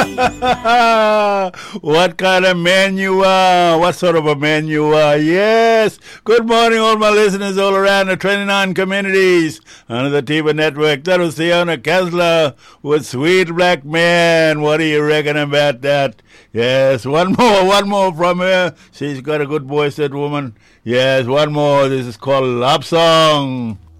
What kind of man you are? What sort of a man you are? Yes. Good morning, all my listeners all around the 29 communities under the TIBA network. That was Tiana Kessler with Sweet Black Man. What do you reckon about that? Yes, one more from her. She's got a good voice, that woman. Yes, one more. This is called Love Song.